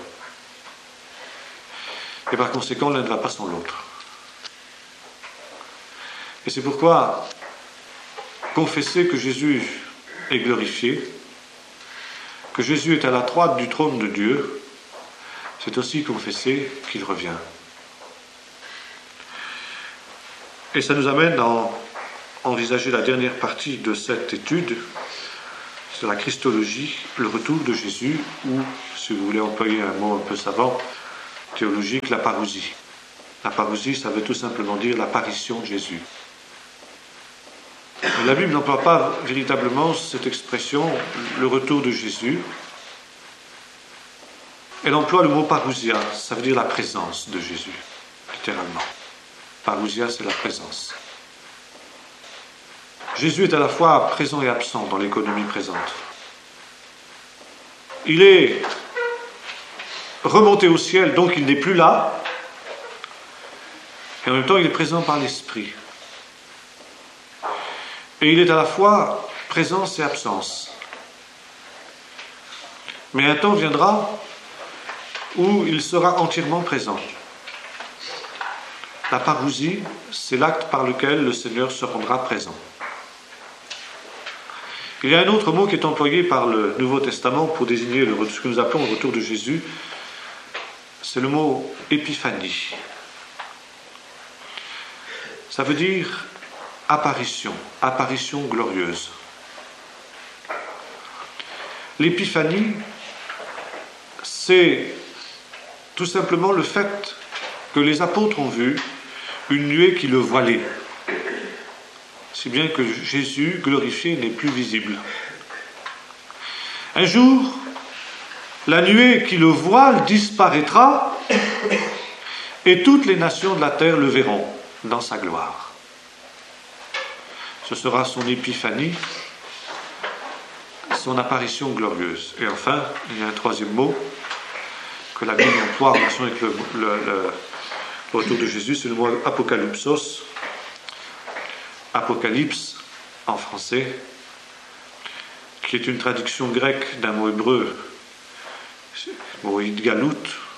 Et par conséquent, l'un ne va pas sans l'autre. Et c'est pourquoi confesser que Jésus est glorifié, que Jésus est à la droite du trône de Dieu, c'est aussi confesser qu'il revient. Et ça nous amène à envisager la dernière partie de cette étude sur la Christologie, le retour de Jésus, ou, si vous voulez employer un mot un peu savant, théologique, la parousie. La parousie, ça veut tout simplement dire l'apparition de Jésus. Mais la Bible n'emploie pas véritablement cette expression, le retour de Jésus. Elle emploie le mot parousia, ça veut dire la présence de Jésus, littéralement. Parousia, c'est la présence. Jésus est à la fois présent et absent dans l'économie présente. Il est remonté au ciel, donc il n'est plus là, et en même temps il est présent par l'Esprit. Et il est à la fois présence et absence. Mais un temps viendra où il sera entièrement présent. La parousie, c'est l'acte par lequel le Seigneur se rendra présent. Il y a un autre mot qui est employé par le Nouveau Testament pour désigner ce que nous appelons le retour de Jésus, c'est le mot épiphanie. Ça veut dire apparition, apparition glorieuse. L'épiphanie, c'est tout simplement le fait que les apôtres ont vu une nuée qui le voilait, si bien que Jésus glorifié n'est plus visible. Un jour, la nuée qui le voile disparaîtra et toutes les nations de la terre le verront dans sa gloire. Ce sera son épiphanie, son apparition glorieuse. Et enfin, il y a un troisième mot que la Bible emploie en relation avec le retour de Jésus, c'est le mot apocalypsos, apocalypse en français, qui est une traduction grecque d'un mot hébreu, le mot idgalout.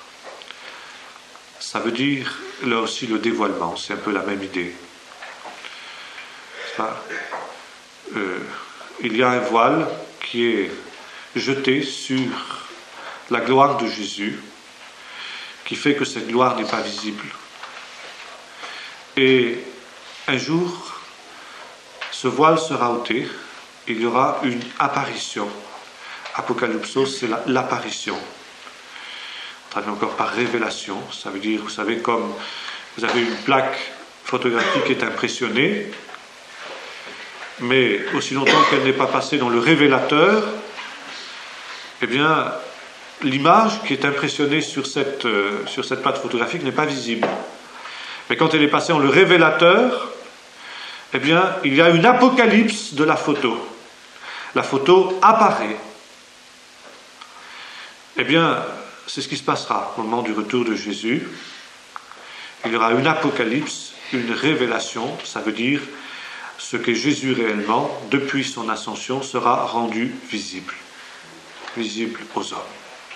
Ça veut dire là aussi le dévoilement, c'est un peu la même idée. Il y a un voile qui est jeté sur la gloire de Jésus, qui fait que cette gloire n'est pas visible. Et un jour, ce voile sera ôté, il y aura une apparition. Apocalypsos, c'est l'apparition. On traduit encore par révélation, ça veut dire, vous savez, comme vous avez une plaque photographique qui est impressionnée, mais aussi longtemps qu'elle n'est pas passée dans le révélateur, eh bien, l'image qui est impressionnée sur cette plaque photographique n'est pas visible. Mais quand elle est passée dans le révélateur, eh bien, il y a une apocalypse de la photo. La photo apparaît. Eh bien, c'est ce qui se passera au moment du retour de Jésus. Il y aura une apocalypse, une révélation, ça veut dire ce qu'est Jésus réellement, depuis son ascension, sera rendu visible aux hommes.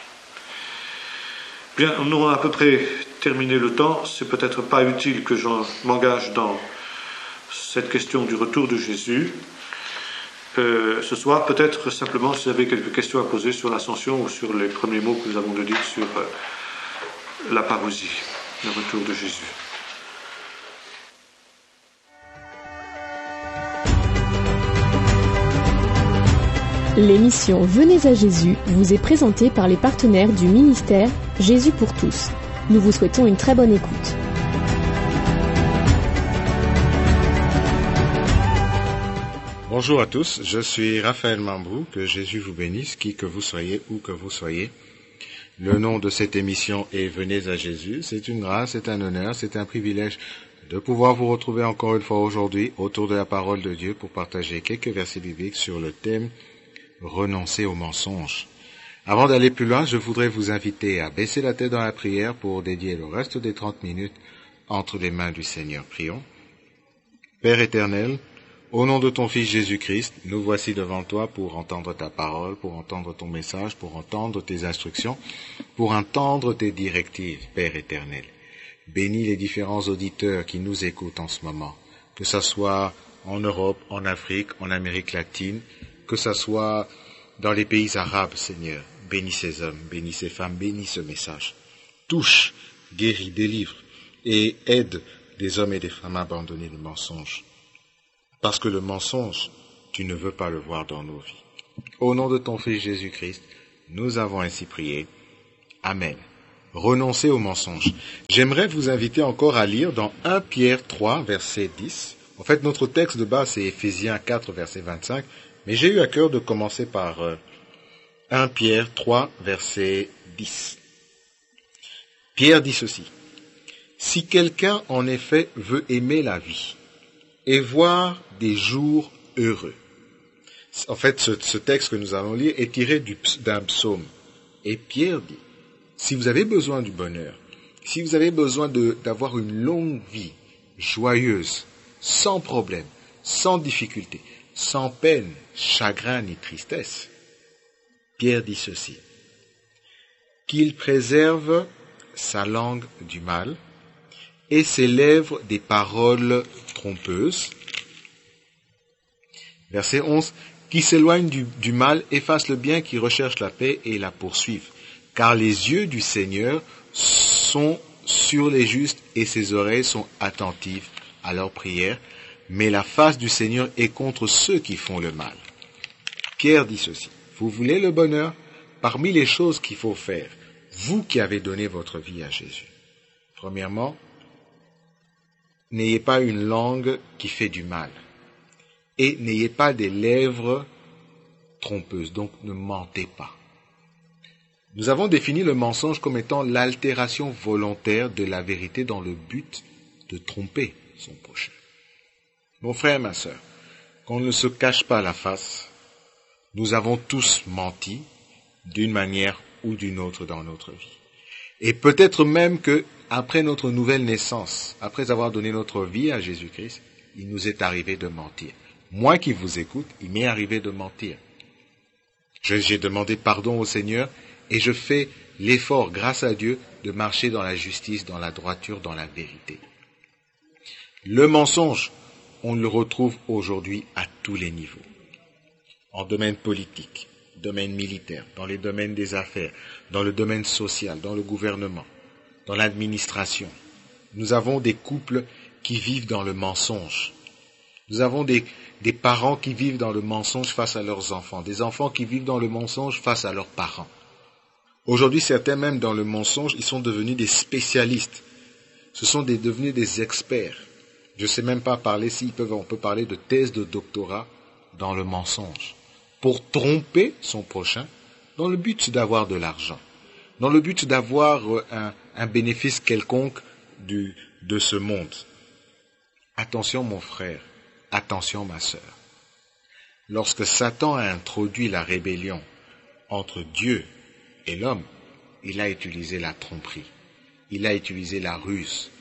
Bien, nous avons à peu près terminé le temps. C'est peut-être pas utile que je m'engage dans cette question du retour de Jésus. Ce soir, peut-être simplement si vous avez quelques questions à poser sur l'ascension ou sur les premiers mots que nous avons de dire sur la parousie, le retour de Jésus. L'émission Venez à Jésus vous est présentée par les partenaires du ministère Jésus pour tous. Nous vous souhaitons une très bonne écoute. Bonjour à tous, je suis Raphaël Mambrou, que Jésus vous bénisse, qui que vous soyez, où que vous soyez. Le nom de cette émission est Venez à Jésus. C'est une grâce, c'est un honneur, c'est un privilège de pouvoir vous retrouver encore une fois aujourd'hui autour de la parole de Dieu pour partager quelques versets bibliques sur le thème renoncer au mensonge. Avant d'aller plus loin, je voudrais vous inviter à baisser la tête dans la prière pour dédier le reste des 30 minutes entre les mains du Seigneur. Prions. Père éternel, au nom de ton Fils Jésus-Christ, nous voici devant toi pour entendre ta parole, pour entendre ton message, pour entendre tes instructions, pour entendre tes directives, Père éternel. Bénis les différents auditeurs qui nous écoutent en ce moment, que ça soit en Europe, en Afrique, en Amérique latine, que ça soit dans les pays arabes, Seigneur. Bénis ces hommes, bénis ces femmes, bénis ce message. Touche, guéris, délivre et aide des hommes et des femmes à abandonner le mensonge. Parce que le mensonge, tu ne veux pas le voir dans nos vies. Au nom de ton Fils Jésus-Christ, nous avons ainsi prié. Amen renoncer au mensonge. J'aimerais vous inviter encore à lire dans 1 Pierre 3, verset 10. En fait, notre texte de base, c'est Éphésiens 4, verset 25, mais j'ai eu à cœur de commencer par 1 Pierre 3, verset 10. Pierre dit ceci. Si quelqu'un, en effet, veut aimer la vie et voir des jours heureux. En fait, ce texte que nous allons lire est tiré d'un psaume. Et Pierre dit, si vous avez besoin du bonheur, si vous avez besoin d'avoir une longue vie joyeuse, sans problème, sans difficulté, sans peine, chagrin ni tristesse, Pierre dit ceci, qu'il préserve sa langue du mal et ses lèvres des paroles trompeuses. Verset 11, qui s'éloigne du mal, efface le bien, qui recherche la paix et la poursuivent. Car les yeux du Seigneur sont sur les justes et ses oreilles sont attentives à leurs prières, mais la face du Seigneur est contre ceux qui font le mal. Pierre dit ceci, vous voulez le bonheur? Parmi les choses qu'il faut faire, vous qui avez donné votre vie à Jésus. Premièrement, n'ayez pas une langue qui fait du mal. Et n'ayez pas des lèvres trompeuses, donc ne mentez pas. Nous avons défini le mensonge comme étant l'altération volontaire de la vérité dans le but de tromper son prochain. Mon frère, ma sœur, qu'on ne se cache pas la face, nous avons tous menti d'une manière ou d'une autre dans notre vie. Et peut-être même que après notre nouvelle naissance, après avoir donné notre vie à Jésus-Christ, il nous est arrivé de mentir. Moi qui vous écoute, il m'est arrivé de mentir. J'ai demandé pardon au Seigneur et je fais l'effort, grâce à Dieu, de marcher dans la justice, dans la droiture, dans la vérité. Le mensonge, on le retrouve aujourd'hui à tous les niveaux. En domaine politique, domaine militaire, dans les domaines des affaires, dans le domaine social, dans le gouvernement, dans l'administration. Nous avons des couples qui vivent dans le mensonge. Nous avons des parents qui vivent dans le mensonge face à leurs enfants, des enfants qui vivent dans le mensonge face à leurs parents. Aujourd'hui, certains même dans le mensonge, ils sont devenus des spécialistes. Ce sont devenus des experts. Je ne sais même pas parler on peut parler de thèse de doctorat dans le mensonge. Pour tromper son prochain, dans le but d'avoir de l'argent, dans le but d'avoir un bénéfice quelconque de ce monde. Attention mon frère, attention ma sœur. Lorsque Satan a introduit la rébellion entre Dieu et l'homme, il a utilisé la tromperie, il a utilisé la ruse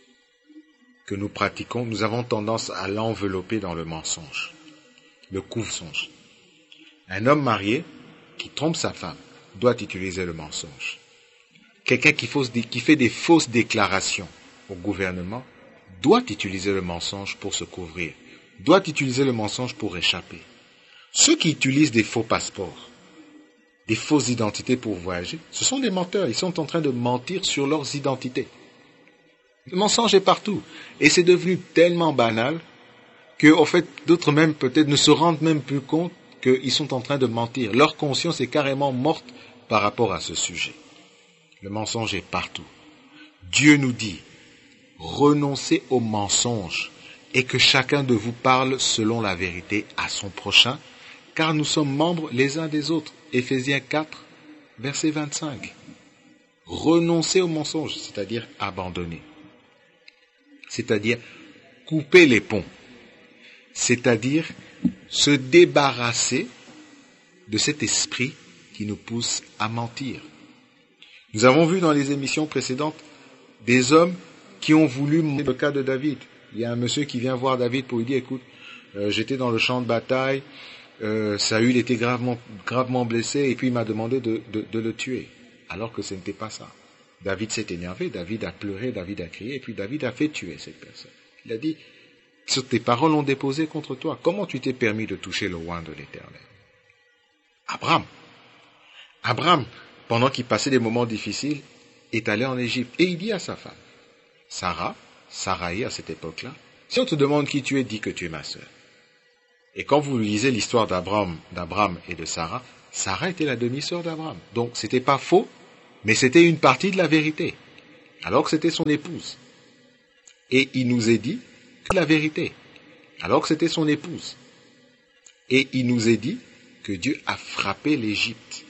que nous pratiquons. Nous avons tendance à l'envelopper dans le mensonge, le mensonge. Un homme marié qui trompe sa femme doit utiliser le mensonge. Quelqu'un qui fait des fausses déclarations au gouvernement doit utiliser le mensonge pour se couvrir, doit utiliser le mensonge pour échapper. Ceux qui utilisent des faux passeports, des fausses identités pour voyager, ce sont des menteurs. Ils sont en train de mentir sur leurs identités. Le mensonge est partout. Et c'est devenu tellement banal que, en fait, d'autres même peut-être ne se rendent même plus compte qu'ils sont en train de mentir. Leur conscience est carrément morte par rapport à ce sujet. Le mensonge est partout. Dieu nous dit, renoncez au mensonge et que chacun de vous parle selon la vérité à son prochain, car nous sommes membres les uns des autres. Éphésiens 4, verset 25. Renoncer au mensonge, c'est-à-dire abandonner. C'est-à-dire couper les ponts. C'est-à-dire se débarrasser de cet esprit qui nous pousse à mentir. Nous avons vu dans les émissions précédentes des hommes qui ont voulu mentir. Le cas de David. Il y a un monsieur qui vient voir David pour lui dire, écoute, j'étais dans le champ de bataille, Saül était gravement blessé et puis il m'a demandé de le tuer. Alors que ce n'était pas ça. David s'est énervé, David a pleuré, David a crié et puis David a fait tuer cette personne. Il a dit, tes paroles ont déposé contre toi. Comment tu t'es permis de toucher le oint de l'Éternel? Abraham, pendant qu'il passait des moments difficiles, est allé en Égypte et il dit à sa femme, Sarai à cette époque-là, si on te demande qui tu es, dis que tu es ma sœur. Et quand vous lisez l'histoire d'Abraham et de Sarah, Sarah était la demi-sœur d'Abraham. Donc, c'était pas faux, mais c'était une partie de la vérité, alors que c'était son épouse. Et il nous est dit que la vérité, alors que c'était son épouse. Et il nous est dit que Dieu a frappé l'Égypte.